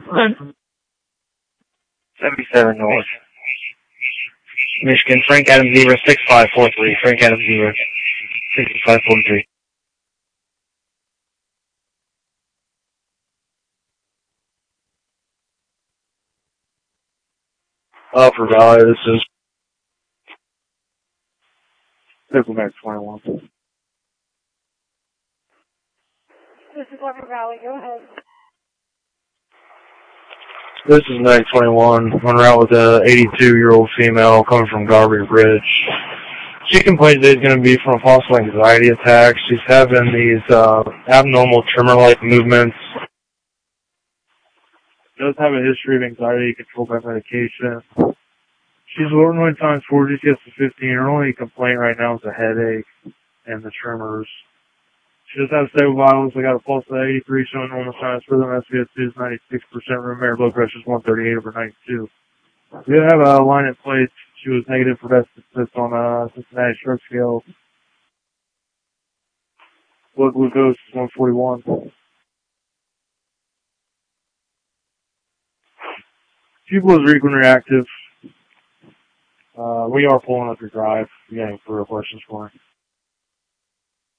77 North. Michigan, Frank Adams Zebra 6543. Frank Adams Zebra 6543. Upper Valley, this is Diplomat 21. This is Upper Valley, go ahead. This is 921, on route with a 82-year-old female coming from Garbage Ridge. She complains that it's going to be from a possible anxiety attack. She's having these abnormal tremor-like movements. Does have a history of anxiety controlled by medication. She's Illinois times 4, she gets to 15. Her only complaint right now is a headache and the tremors. She does have stable vitals. I got a pulse at 83, showing normal signs. Rhythm SpO2 is 96%. Room air blood pressure is 138/92. We did have a line in place. She was negative for best assist on Cincinnati stroke scale. Blood glucose is 141. Pupil is recon reactive. We are pulling up your drive. You got any further questions for me?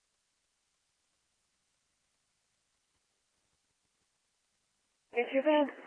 Yes, you've been.